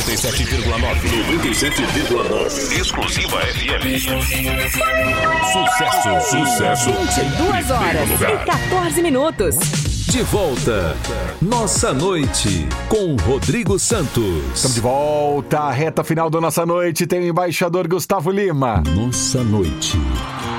97,9. Exclusiva FM. Sucesso. 22 horas e 14 minutos. De volta, Nossa Noite, com Rodrigo Santos. Estamos de volta, a reta final da Nossa Noite tem o embaixador Gustavo Lima. Nossa Noite.